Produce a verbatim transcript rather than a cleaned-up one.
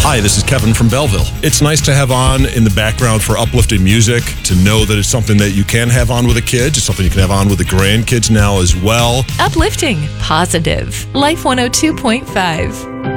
Hi, this is Kevin from Belleville. It's nice to have on in the background for uplifting music, to know that it's something that you can have on with the kids. It's something you can have on with the grandkids now as well. Uplifting, positive. Life one oh two point five.